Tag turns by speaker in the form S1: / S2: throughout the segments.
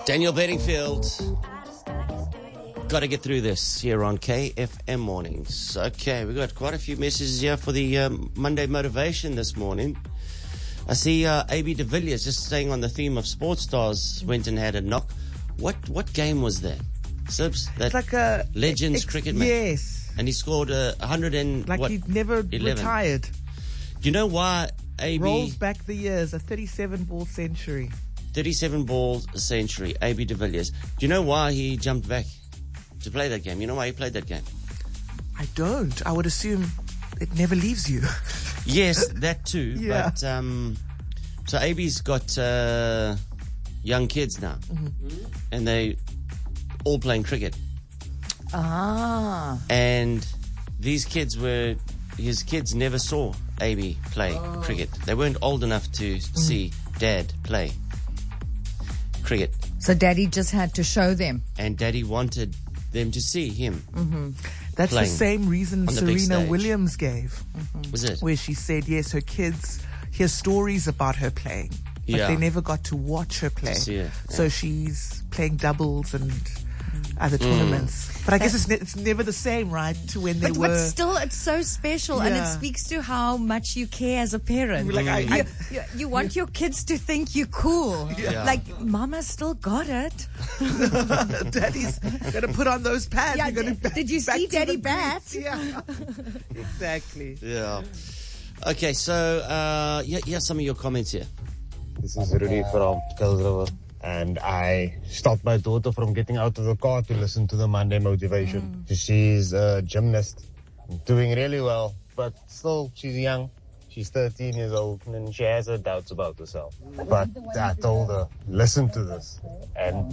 S1: Daniel Bedingfield. Got to get through this here on KFM Mornings. Okay, we've got quite a few messages here for the Monday motivation this morning. I see AB de Villiers, just staying on the theme of sports stars, went and had a knock. What game was that? Sibs? That
S2: like a
S1: Legends cricket match?
S2: Yes.
S1: And he scored 100 and
S2: like
S1: what?
S2: he'd never
S1: 11.
S2: retired.
S1: Do you know why AB...
S2: Rolls back the years, a 37-ball century.
S1: 37 balls a century, AB de Villiers. Do you know why he jumped back to play that game? You know why he played that game?
S2: I don't. I would assume it never leaves you.
S1: Yes, that too.
S2: Yeah.
S1: But, so AB's got young kids now.
S2: Mm-hmm.
S1: And they all playing cricket.
S3: Ah.
S1: And his kids never saw AB play cricket. They weren't old enough to see Dad play cricket.
S3: So Daddy just had to show them.
S1: And Daddy wanted them to see him.
S3: Mm-hmm.
S2: That's the
S1: playing
S2: same reason
S1: on the big
S2: Serena
S1: stage.
S2: Williams gave.
S1: Was it?
S2: Where she said, yes, her kids hear stories about her playing, but
S1: Yeah.
S2: they never got to watch her play.
S1: see her,
S2: So she's playing doubles and other tournaments. But I guess it's never the same, right, to when they
S3: But
S2: were...
S3: still, it's so special, and it
S2: Yeah.
S3: speaks to how much you care as a parent.
S2: Like,
S3: You want your kids to think you're cool.
S1: Yeah.
S3: Like, Mama still got it.
S2: Daddy's going to put on those pads.
S3: Yeah,
S2: You're gonna
S3: did you
S2: back
S3: see
S2: to
S3: Daddy
S2: the
S3: bat?
S2: beats. Yeah, exactly.
S1: Yeah. Okay, so, yeah, some of your comments here.
S4: This is Rudy from Kuils River, and I stopped my daughter from getting out of the car to listen to the Monday motivation. She's a gymnast, doing really well, but still, she's young. She's 13 years old, and she has her doubts about herself. But I told her, listen to this, and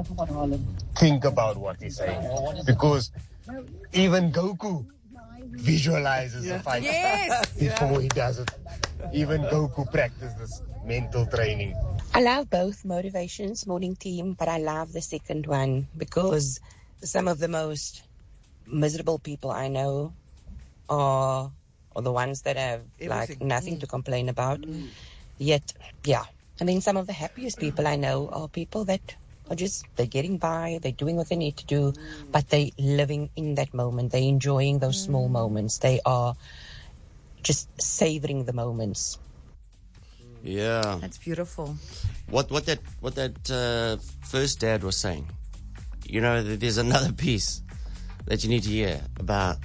S4: think about what he's saying. Because even Goku visualizes the fight
S3: Yes.
S4: before he does it. Even Goku practiced this mental training.
S5: I love both motivations, morning team, but I love the second one because some of the most miserable people I know are the ones that have like
S2: Everything.
S5: nothing to complain about. Yet, yeah. I mean, some of the happiest people I know are people that are just, they're getting by, they're doing what they need to do, but they're living in that moment. They're enjoying those small moments. They are just savoring the moments.
S1: Yeah.
S3: That's beautiful.
S1: What that first dad was saying. You know, there's another piece that you need to hear about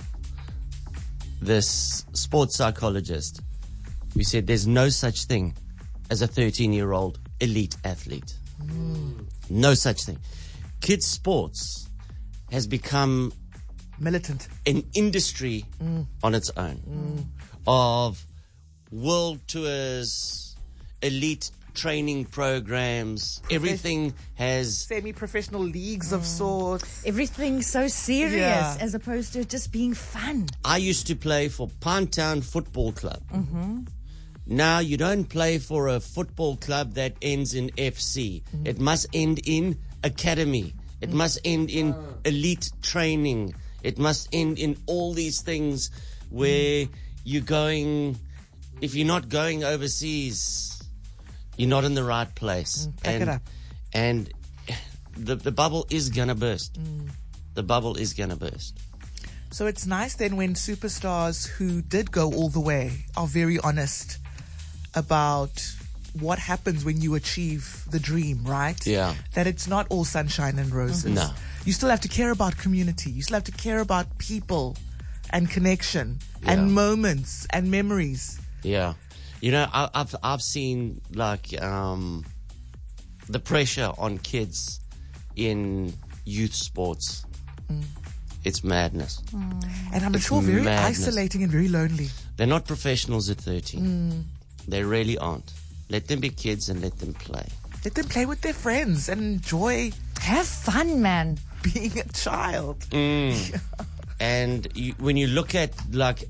S1: this sports psychologist who said there's no such thing as a 13-year-old elite athlete. No such thing. Kids sports has become
S2: Militant.
S1: an industry on its own of world tours, elite training programs. Everything has...
S2: Semi-professional leagues of sorts.
S3: Everything's so serious
S2: Yeah.
S3: as opposed to just being fun.
S1: I used to play for Pinetown Football Club. Now you don't play for a football club that ends in FC. It must end in academy. It must end in elite training. It must end in all these things where you're going... If you're not going overseas, you're not in the right place.
S2: Pack it up.
S1: And the bubble is gonna burst. The bubble is gonna burst.
S2: So it's nice then when superstars who did go all the way are very honest about what happens when you achieve the dream, right?
S1: Yeah.
S2: That it's not all sunshine and roses.
S1: No.
S2: You still have to care about community. You still have to care about people and connection
S1: Yeah.
S2: and moments and memories.
S1: Yeah, you know, I've seen like the pressure on kids in youth sports. It's madness.
S2: And I'm
S1: It's
S2: sure very
S1: madness.
S2: isolating and very lonely.
S1: They're not professionals at 13. They really aren't. Let them be kids and let them play.
S2: Let them play with their friends and enjoy
S3: Have fun, man.
S2: being a child.
S1: And when you look at like,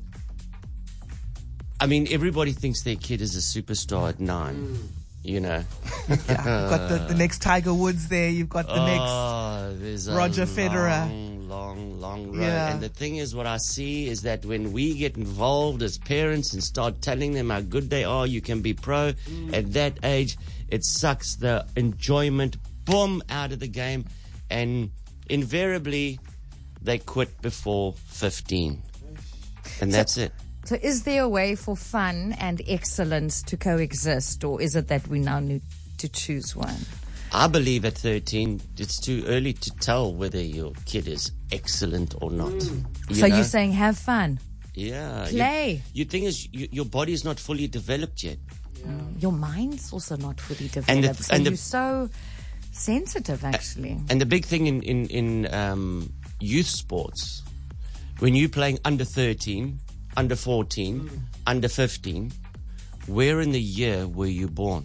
S1: I mean, everybody thinks their kid is a superstar at 9. You know.
S2: Yeah, you've got the next Tiger Woods there. You've got the next
S1: There's
S2: Roger
S1: a
S2: Federer.
S1: long road.
S2: Yeah.
S1: And the thing is, what I see is that when we get involved as parents and start telling them how good they are, you can be pro. At that age, it sucks the enjoyment boom, out of the game. And invariably, they quit before 15. And that's it.
S3: So is there a way for fun and excellence to coexist, or is it that we now need to choose one?
S1: I believe at 13, it's too early to tell whether your kid is excellent or not.
S3: So you're saying have fun,
S1: Yeah.
S3: play.
S1: Your thing is, your body is not fully developed yet.
S3: Your mind's also not fully developed.
S1: And
S3: so you're so sensitive, actually.
S1: And the big thing in youth sports, when you're playing under 13, under 14, under 15, where in the year were you born?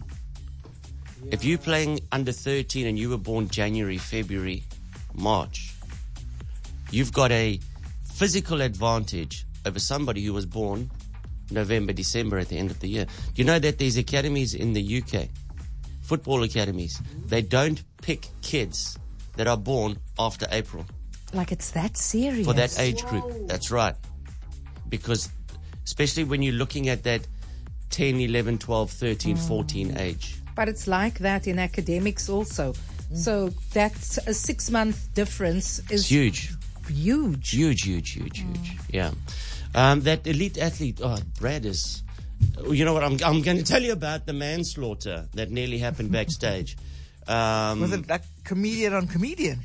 S1: If you're playing under 13 and you were born January, February, March, you've got a physical advantage over somebody who was born November, December at the end of the year. Do you know that there's academies in the UK, football academies? They don't pick kids that are born after April
S3: Like it's that serious.
S1: for that age group. That's right. Because especially when you're looking at that 10, 11, 12, 13, 14 age.
S6: But it's like that in academics also. So that's a 6-month difference is
S1: It's huge.
S6: huge.
S1: Huge. Yeah. That elite athlete, Brad is, you know what, I'm going to tell you about the manslaughter that nearly happened backstage.
S2: Was it like comedian on comedian?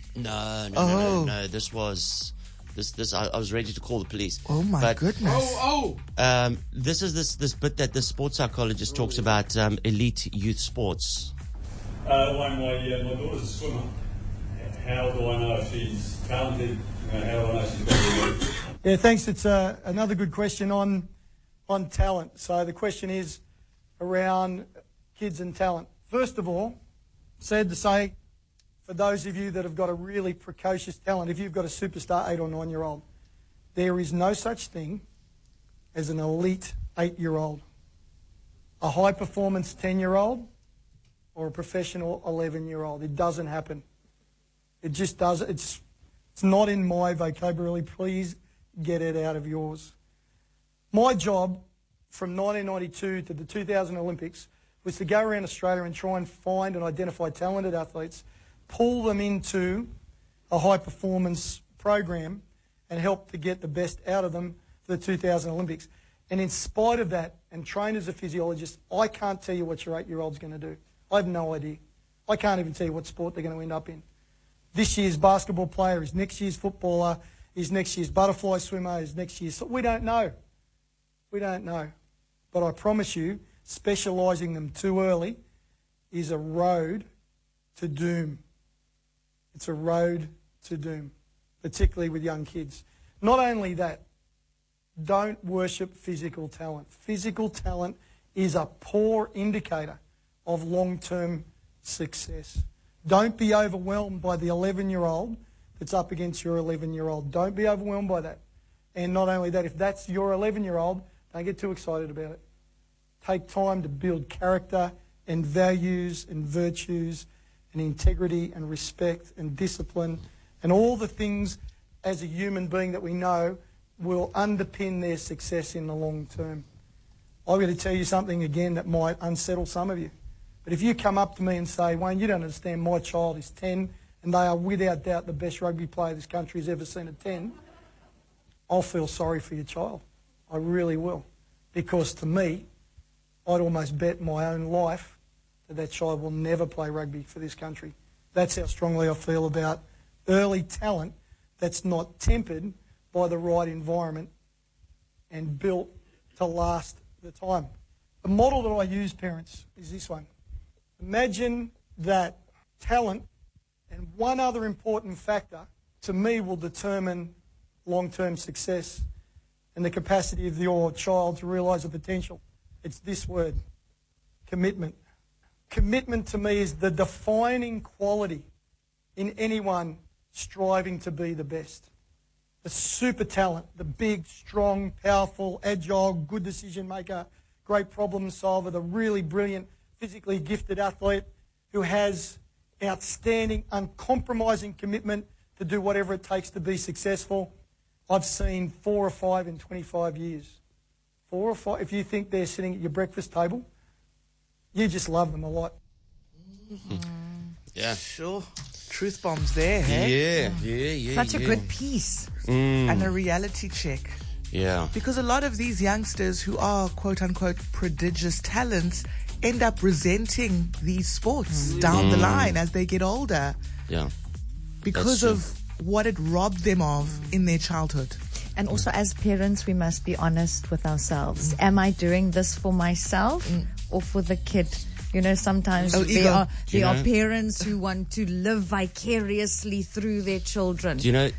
S1: No. This was, I was ready to call the police.
S2: Oh my
S1: But,
S2: goodness.
S1: this is this bit that the sports psychologist talks about, elite youth sports.
S7: My daughter's a swimmer. How do I know if she's talented? How do I know she's very good?
S8: Yeah, thanks. It's another good question on talent. So the question is around kids and talent. First of all, sad to say, for those of you that have got a really precocious talent, if you've got a superstar 8 or 9 year old, there is no such thing as an elite 8-year-old, a high performance 10-year-old, or a professional 11-year-old. It doesn't happen. It just does. It's not in my vocabulary. Please get it out of yours. My job from 1992 to the 2000 Olympics was to go around Australia and try and find and identify talented athletes, pull them into a high-performance program and help to get the best out of them for the 2000 Olympics. And in spite of that, and trained as a physiologist, I can't tell you what your 8-year-old's going to do. I have no idea. I can't even tell you what sport they're going to end up in. This year's basketball player is next year's footballer, is next year's butterfly swimmer, is next year's... We don't know. We don't know. But I promise you, specialising them too early is a road to doom. It's a road to doom, particularly with young kids. Not only that, don't worship physical talent. Physical talent is a poor indicator of long-term success. Don't be overwhelmed by the 11-year-old that's up against your 11-year-old. Don't be overwhelmed by that. And not only that, if that's your 11-year-old, don't get too excited about it. Take time to build character and values and virtues and integrity and respect and discipline and all the things as a human being that we know will underpin their success in the long term. I'm going to tell you something again that might unsettle some of you. But if you come up to me and say, Wayne, you don't understand, my child is 10 and they are without doubt the best rugby player this country has ever seen at 10, I'll feel sorry for your child. I really will. Because to me, I'd almost bet my own life that that child will never play rugby for this country. That's how strongly I feel about early talent that's not tempered by the right environment and built to last the time. The model that I use, parents, is this one. Imagine that talent and one other important factor to me will determine long-term success and the capacity of your child to realise the potential. It's this word, commitment. Commitment to me is the defining quality in anyone striving to be the best. The super talent, the big, strong, powerful, agile, good decision maker, great problem solver, the really brilliant, physically gifted athlete who has outstanding, uncompromising commitment to do whatever it takes to be successful. I've seen 4 or 5 in 25 years. 4 or 5. If you think they're sitting at your breakfast table, you just love them a lot.
S1: Yeah.
S2: Sure. Truth bombs there, hey?
S1: Yeah.
S3: Such a good piece.
S2: And a reality check.
S1: Yeah.
S2: Because a lot of these youngsters who are quote unquote prodigious talents end up resenting these sports down the line as they get older
S1: Yeah.
S2: because
S1: true.
S2: of what it robbed them of in their childhood.
S3: And also, as parents, we must be honest with ourselves. Am I doing this for myself or for the kid? You know, sometimes there are parents who want to live vicariously through their children.
S1: Do you know,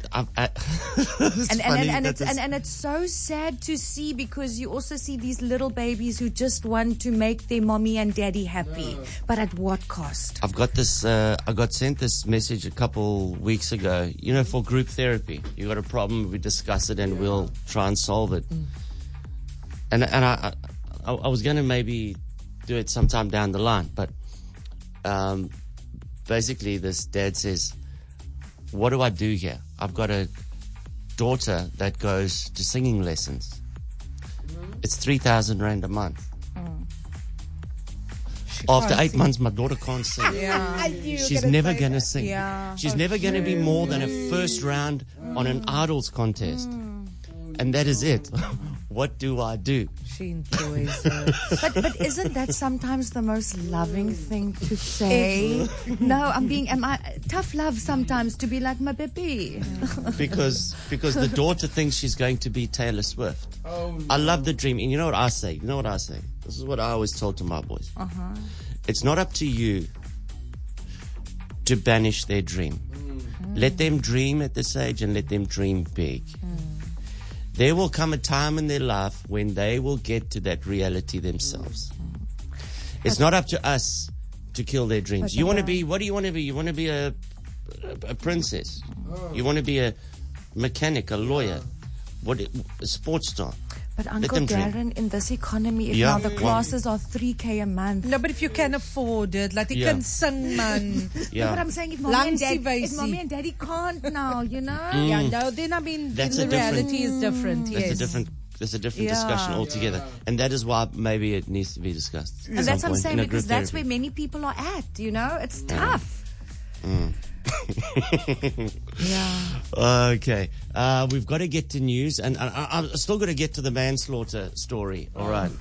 S3: and it's so sad to see, because you also see these little babies who just want to make their mommy and daddy happy. But at what cost?
S1: I've got this, I got sent this message a couple weeks ago, you know, for group therapy. You got a problem, we discuss it and we'll try and solve it. And I was going to maybe do it sometime down the line, but basically this dad says, what do I do here? I've got a daughter that goes to singing lessons. It's 3,000 rand a month. After 8 months, my daughter can't sing. She's never going to sing. She's never going to be more than a first round on an idols contest. And that is it. What do I do?
S6: She enjoys it.
S3: But isn't that sometimes the most loving thing to say? No, am I tough love sometimes to be like my baby?
S1: Because the daughter thinks she's going to be Taylor Swift. I love the dream. And you know what I say? This is what I always told to my boys. It's not up to you to banish their dream. Let them dream at this age and let them dream big. There will come a time in their life when they will get to that reality themselves. It's not up to us to kill their dreams. You want to be, what do you want to be? You want to be a princess. You want to be a mechanic, a lawyer, a sports star.
S3: But Uncle Darren, in this economy, now the classes are 3K a month.
S6: No, but if you can afford it, like you can sing, man.
S3: But I'm saying if mommy and daddy can't now, you know?
S6: Then I mean, the reality is different.
S1: That's a different discussion altogether. And that is why maybe it needs to be discussed.
S3: And that's what I'm saying, because that's where many people are at, you know? It's tough.
S1: Okay. We've got to get to news, and I'm still going to get to the manslaughter story. All right.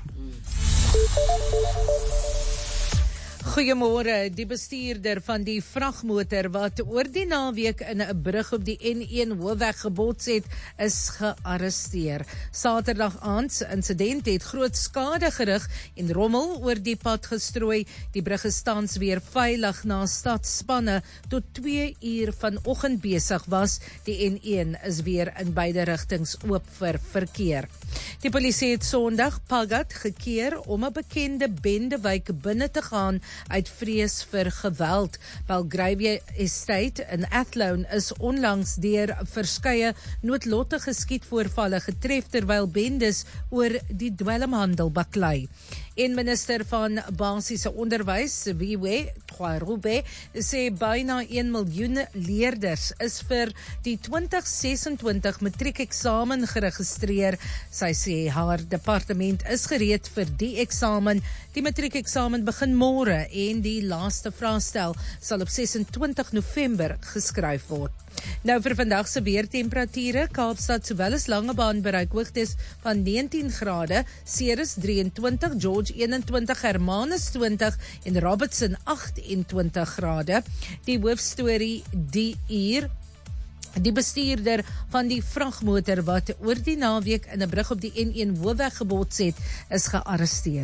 S6: Goeiemôre, die bestuurder van die vragmotor wat oor die naweek in 'n brug op die N1 hoofweg gebots het, is gearresteer. Saterdag aand se insident het groot skade gerig en rommel oor die pad gestrooi. Die brug is tans weer veilig na stadsspanne tot 2 uur vanoggend besig was. Die N1 is weer in beide rigtings oop vir verkeer. Die polisie het Sondag Pagad gekeer om 'n bekende bendewijk binne te gaan uit vrees vir geweld. Belgravia Estate in Athlone is onlangs deur verskeie noodlottige skietvoorvalle getref terwyl bendes oor die dwelmhandel baklei. En minister van basiese onderwys, Viwe Khwarube, sê byna 1 miljoen leerders is vir die 2026 matriekeksamen geregistreer. Sy sê haar departement is gereed vir die eksamen. Die matriekeksamen begin môre en die laaste vraestel sal op 26 November geskryf word. Nou vir vandag se weertemperature, Kaapstad sowel as Langebaan bereik hoogtes van 19 grade, Ceres 23, George 21, Hermanus 20 en Robertson 28 grade. Die hoofstorie die uur. Die bestuurder van die vragmotor wat oor die naweek in 'n brug op die N1 hoofweg gebots het, is gearresteer.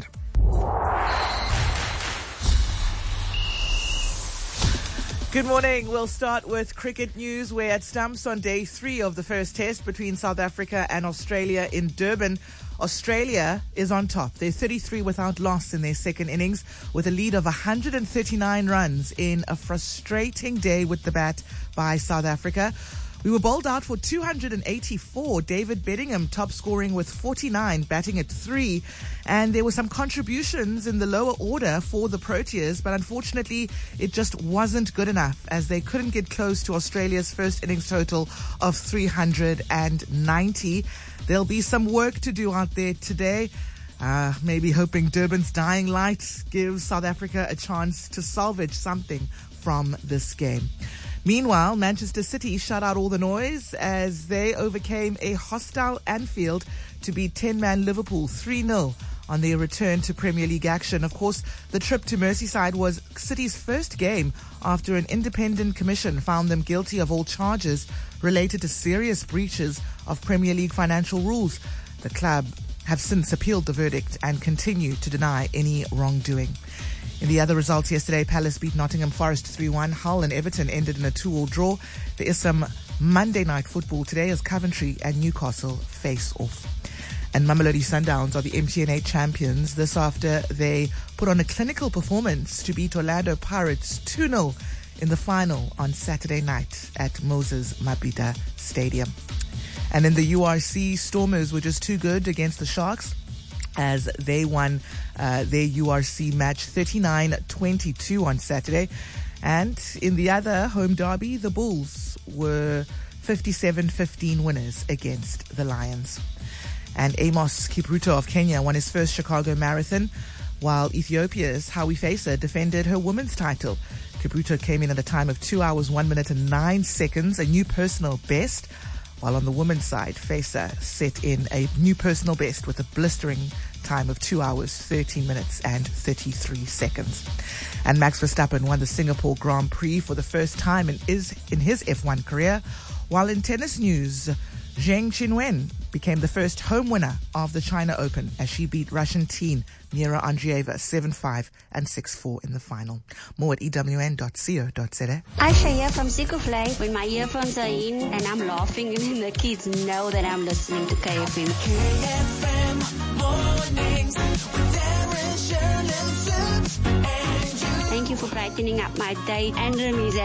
S2: Good morning. We'll start with cricket news. We're at stumps on day 3 of the first test between South Africa and Australia in Durban. Australia is on top. They're 33 without loss in their second innings with a lead of 139 runs in a frustrating day with the bat by South Africa. We were bowled out for 284. David Bedingham top scoring with 49, batting at 3. And there were some contributions in the lower order for the Proteas, but unfortunately it just wasn't good enough as they couldn't get close to Australia's first innings total of 390. There'll be some work to do out there today. Maybe hoping Durban's dying light gives South Africa a chance to salvage something from this game. Meanwhile, Manchester City shut out all the noise as they overcame a hostile Anfield to beat 10-man Liverpool 3-0 on their return to Premier League action. Of course, the trip to Merseyside was City's first game after an independent commission found them guilty of all charges related to serious breaches of Premier League financial rules. The club have since appealed the verdict and continue to deny any wrongdoing. In the other results yesterday, Palace beat Nottingham Forest 3-1. Hull and Everton ended in a 2-2 draw. There is some Monday night football today as Coventry and Newcastle face off. And Mamelodi Sundowns are the MTN 8 champions. This after they put on a clinical performance to beat Orlando Pirates 2-0 in the final on Saturday night at Moses Mabhida Stadium. And in the URC, Stormers were just too good against the Sharks as they won their URC match 39-22 on Saturday. And in the other home derby, the Bulls were 57-15 winners against the Lions. And Amos Kipruto of Kenya won his first Chicago Marathon, while Ethiopia's Hawi Faisa defended her women's title. Kipruto came in at a time of 2 hours, 1 minute and 9 seconds, a new personal best, while on the women's side, Faisa set in a new personal best with a blistering time of 2 hours, 13 minutes and 33 seconds. And Max Verstappen won the Singapore Grand Prix for the first time in his F1 career, while in tennis news, Zheng Qinwen became the first home winner of the China Open as she beat Russian teen Mira Andreeva 7-5 and 6-4 in the final. More at ewn.co.za.
S9: Aisha here from Sikoflay. When my earphones are in and I'm laughing, and the kids know that I'm listening to KFM. KFM mornings with Darren, Shirley, Sips, and you. Thank you for brightening up my day. And Remy